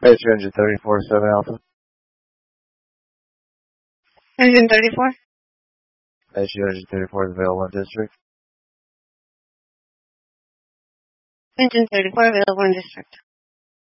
Extra engine 34, 7 Alpha. Engine 34? Extra engine 34 is available in district. Engine 34 available in district.